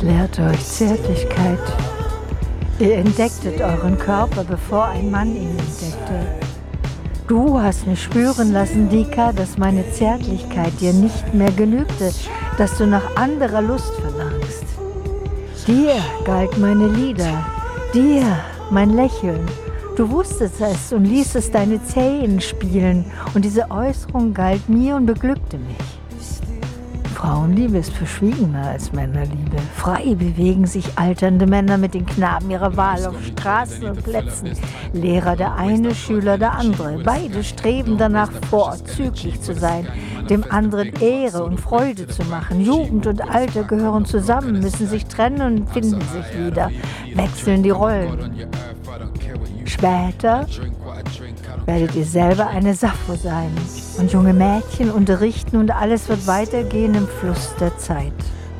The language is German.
Ich lehrte euch Zärtlichkeit. Ihr entdecktet euren Körper, bevor ein Mann ihn entdeckte. Du hast mich spüren lassen, Dika, dass meine Zärtlichkeit dir nicht mehr genügte, dass du nach anderer Lust verlangst. Dir galt meine Lieder, dir mein Lächeln. Du wusstest es und ließest deine Zehen spielen, und diese Äußerung galt mir und beglückte mich. Frauenliebe ist verschwiegener als Männerliebe. Frei bewegen sich alternde Männer mit den Knaben ihrer Wahl auf Straßen und Plätzen. Lehrer der eine, Schüler der andere. Beide streben danach, vorzüglich zu sein, dem anderen Ehre und Freude zu machen. Jugend und Alter gehören zusammen, müssen sich trennen und finden sich wieder, wechseln die Rollen. Später werdet ihr selber eine Sappho sein und junge Mädchen unterrichten, und alles wird weitergehen im Fluss der Zeit.